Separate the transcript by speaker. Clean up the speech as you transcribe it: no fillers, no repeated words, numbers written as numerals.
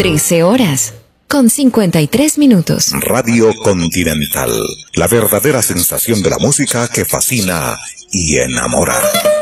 Speaker 1: 13 horas, con 53 minutos.
Speaker 2: Radio Continental, la verdadera sensación de la música que fascina y enamora.